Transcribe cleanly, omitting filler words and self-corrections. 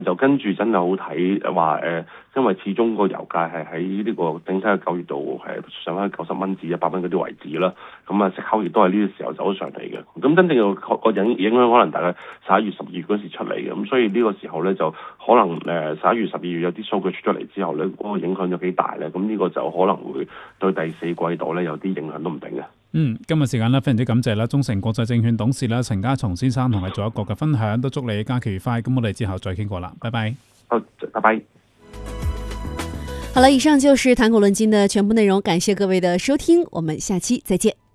就跟住真係好睇話因為始終個油價係喺呢個整體嘅9月度係上翻90蚊至100蚊嗰啲位置啦。咁啊息口亦都係呢個時候走咗上嚟嘅。咁真正個影響可能大概11月、12月嗰時出嚟嘅。咁所以呢個時候咧就可能11月、12月有啲數據出咗嚟之後咧，嗰個影響有幾大咧？咁呢個就可能會對第四季度咧有啲影響都唔定嘅。 今日時間咧非常之感謝啦，中誠國際證券董事啦陳家松先生同埋做一個嘅分享，都祝你假期愉快。咁我哋之後再傾過啦，拜拜。 好，拜拜。 好了，以上就是谈股论金的全部内容，感谢各位的收听，我们下期再见。